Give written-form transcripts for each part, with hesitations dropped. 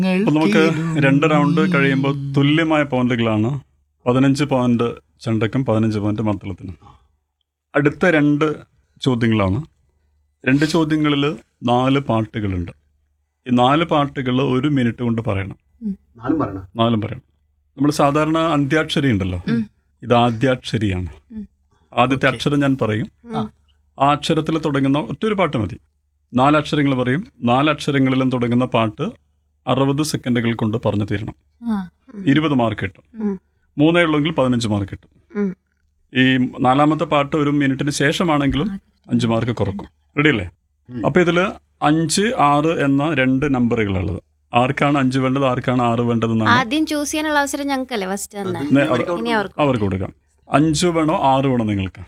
അപ്പോൾ നമുക്ക് 2 റൗണ്ട് കഴിയുമ്പോൾ തുല്യമായ പോയിന്റുകളാണ്. 15 പോയിന്റ് ചെണ്ടയ്ക്കും 15 പോയിന്റ് മദ്ദളത്തിനും. അടുത്ത 2 ചോദ്യങ്ങളാണ്. 2 ചോദ്യങ്ങളിൽ 4 പാട്ടുകളുണ്ട്. ഈ 4 പാട്ടുകൾ 1 മിനിറ്റ് കൊണ്ട് പറയണം. 4 പറയണം. നമ്മൾ സാധാരണ അന്ത്യാക്ഷരി ഉണ്ടല്ലോ, ഇത് ആദ്യാക്ഷരിയാണ്. ആദ്യത്തെ അക്ഷരം ഞാൻ പറയും, ആ അക്ഷരത്തിൽ തുടങ്ങുന്ന ഒറ്റൊരു പാട്ട് മതി. 4 അക്ഷരങ്ങൾ പറയും. 4 അക്ഷരങ്ങളിലും തുടങ്ങുന്ന പാട്ട് 60 സെക്കൻഡുകൾ കൊണ്ട് പറഞ്ഞു തീരണം. 20 മാർക്ക് കിട്ടും. 3 ഉള്ളെങ്കിൽ 15 മാർക്ക് കിട്ടും. ഈ 4ാമത്തെ പാട്ട് 1 മിനിറ്റിന് ശേഷമാണെങ്കിലും 5 മാർക്ക് കുറക്കും. റെഡി അല്ലേ? അപ്പൊ ഇതില് 5, 6 എന്ന 2 നമ്പറുകളുള്ളത്. ആർക്കാണ് 5 വേണ്ടത്, ആർക്കാണ് 6 വേണ്ടതെന്നാണ് ആദ്യം ചൂസ് ചെയ്യാനുള്ള അവസരം ഞങ്ങൾക്കല്ലേ ഫസ്റ്റ് അവർക്ക് കൊടുക്കാം. 5 വേണോ 6 വേണോ നിങ്ങൾക്ക്?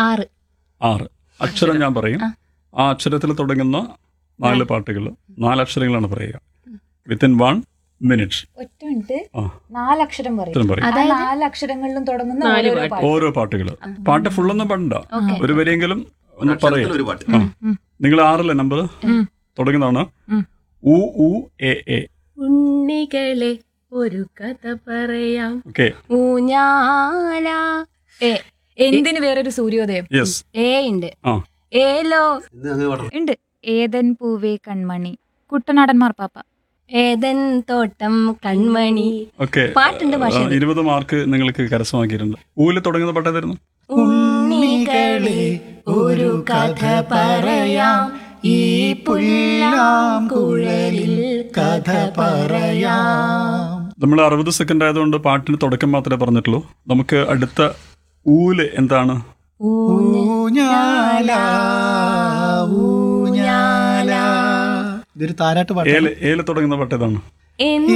6 അക്ഷരം ഞാൻ പറയും. ആ അക്ഷരത്തിൽ തുടങ്ങുന്ന 4 പാട്ടുകൾ, 4 അക്ഷരങ്ങളാണ് പറയുക. Within 1 minute. ഒറ്റ മിനിറ്റ് 4 അക്ഷരം പറയും. 4 അക്ഷരങ്ങളിലും തുടങ്ങുന്ന ഓരോ പാട്ടുകൾ. പാട്ട് ഫുള്ളൊന്നും പാടണ്ട, ഒരു വരിയെങ്കിലും ഒന്ന് പറയും. നിങ്ങൾ 6 നമ്പർ തുടങ്ങുന്നതാണ്. ഉ ഉ എ എ. ഉണ്ണികളെ ഒരു കഥ പറയാം. ഓക്കെ. ഊഞ്ഞാല. എന്തിന് വേറൊരു സൂര്യോദയം. യെസ്. ഏ ഉണ്ട്. ഏലോ ഉണ്ട്. ഏതൻ പൂവേ കൺമണി. കുട്ടനാടൻ മാർപ്പാപ്പ. ഏതൻ തോട്ടം കൺമണി. ഓക്കെ. പാട്ടുണ്ട്. 20 മാർക്ക് നിങ്ങൾക്ക് കരസ്ഥമാക്കിയിട്ടുണ്ട്. ഊല് തുടങ്ങുന്ന പാട്ട് ഏതായിരുന്നു? ഉണ്ണികളെ ഒരു കഥ പറയാം, ഈ പുല്ലാം കുഴലിൽ കഥ പറയാം. നമ്മൾ 60 സെക്കൻഡ് ആയതുകൊണ്ട് പാട്ടിന് തുടക്കം മാത്രമേ പറഞ്ഞിട്ടുള്ളൂ. നമുക്ക് അടുത്ത ഊല് എന്താണ്? ഊഞ്ഞാല ഊഞ്ഞാല. ഇതൊരു താരാട്ട് പാട്ട്. ഏല് തുടങ്ങുന്ന പാട്ട് ഏതാണ്?